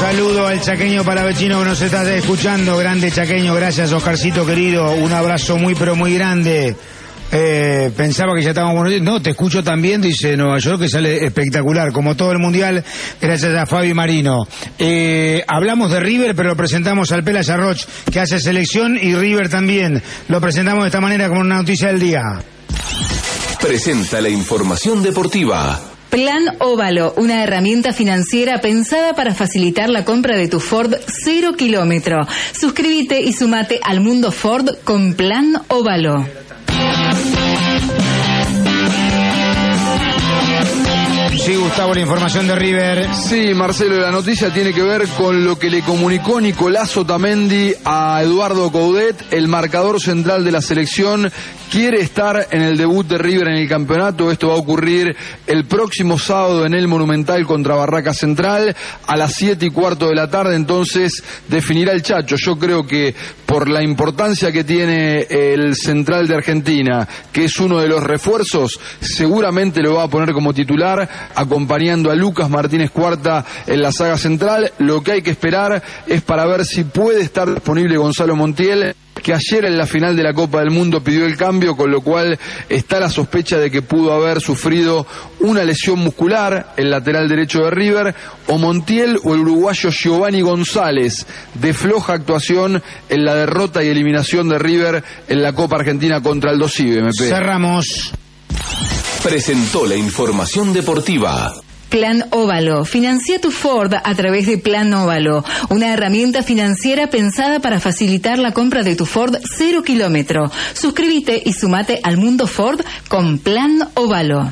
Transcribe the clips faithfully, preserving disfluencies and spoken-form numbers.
saludo al chaqueño palavecino que nos está escuchando. Grande chaqueño, gracias Oscarcito querido. Un abrazo muy pero muy grande. Eh, pensaba que ya estábamos... No, te escucho también, dice Nueva York, que sale espectacular, como todo el mundial, gracias a Fabi Marino. Eh, hablamos de River, pero lo presentamos al Pela Yarroch, que hace selección, y River también. Lo presentamos de esta manera como una noticia del día. Presenta la información deportiva. Plan Óvalo, una herramienta financiera pensada para facilitar la compra de tu Ford cero kilómetro. Suscríbete y sumate al mundo Ford con Plan Óvalo. Sí, Gustavo, la información de River. Sí, Marcelo, la noticia tiene que ver con lo que le comunicó Nicolás Otamendi a Eduardo Coudet, el marcador central de la selección. Quiere estar en el debut de River en el campeonato. Esto va a ocurrir el próximo sábado en el Monumental contra Barraca Central a las siete y cuarto de la tarde. Entonces definirá el Chacho. Yo creo que por la importancia que tiene el central de Argentina, que es uno de los refuerzos, seguramente lo va a poner como titular, acompañando a Lucas Martínez Cuarta en la saga central. Lo que hay que esperar es para ver si puede estar disponible Gonzalo Montiel, que ayer en la final de la Copa del Mundo pidió el cambio, con lo cual está la sospecha de que pudo haber sufrido una lesión muscular, el lateral derecho de River, o Montiel o el uruguayo Giovanni González, de floja actuación en la derrota y eliminación de River en la Copa Argentina contra el Dosive. M P. Cerramos. Presentó la información deportiva. Plan Óvalo. Financia tu Ford a través de Plan Óvalo, una herramienta financiera pensada para facilitar la compra de tu Ford cero kilómetro. Suscríbete y sumate al mundo Ford con Plan Óvalo.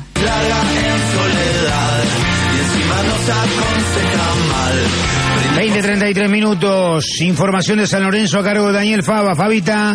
veinte treinta y tres minutos. Información de San Lorenzo a cargo de Daniel Fava. Fabita.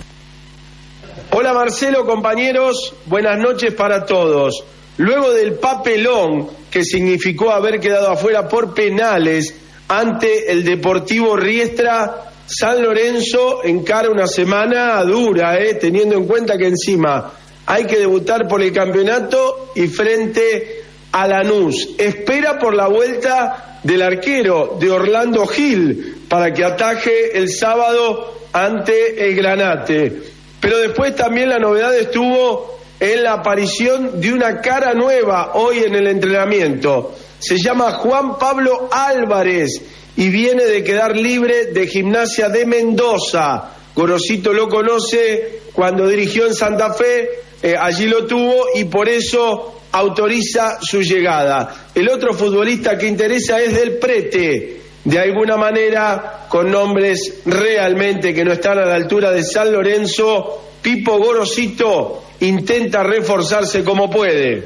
Hola Marcelo, compañeros. Buenas noches para todos. Luego del papelón que significó haber quedado afuera por penales ante el Deportivo Riestra, San Lorenzo encara una semana dura, eh, teniendo en cuenta que encima hay que debutar por el campeonato y frente a Lanús. Espera por la vuelta del arquero de Orlando Gil para que ataje el sábado ante el Granate. Pero después también la novedad estuvo en la aparición de una cara nueva hoy en el entrenamiento. Se llama Juan Pablo Álvarez y viene de quedar libre de Gimnasia de Mendoza. Gorosito lo conoce cuando dirigió en Santa Fe, eh, allí lo tuvo y por eso autoriza su llegada. El otro futbolista que interesa es Del Prete, de alguna manera con nombres realmente que no están a la altura de San Lorenzo. Pipo Gorosito intenta reforzarse como puede.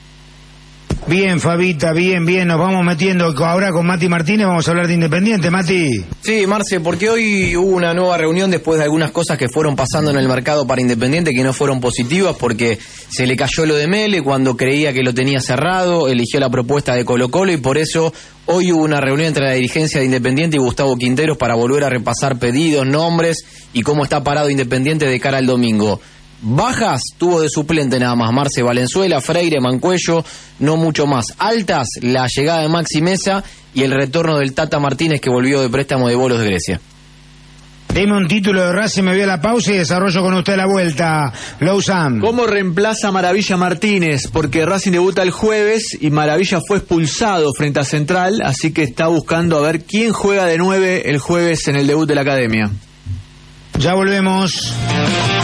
Bien, Fabita, bien, bien, nos vamos metiendo ahora con Mati Martínez, vamos a hablar de Independiente, Mati. Sí, Marce, porque hoy hubo una nueva reunión después de algunas cosas que fueron pasando en el mercado para Independiente que no fueron positivas, porque se le cayó lo de Mele cuando creía que lo tenía cerrado, eligió la propuesta de Colo Colo y por eso hoy hubo una reunión entre la dirigencia de Independiente y Gustavo Quinteros para volver a repasar pedidos, nombres y cómo está parado Independiente de cara al domingo. Bajas tuvo de suplente nada más Marce Valenzuela, Freire, Mancuello, no mucho más. Altas, la llegada de Maxi Mesa y el retorno del Tata Martínez que volvió de préstamo de Bolos de Grecia. Deme un título de Racing, me voy a la pausa y desarrollo con usted la vuelta. Lowsam. ¿Cómo reemplaza Maravilla Martínez? Porque Racing debuta el jueves y Maravilla fue expulsado frente a Central, así que está buscando a ver quién juega de nueve el jueves en el debut de la academia. Ya volvemos.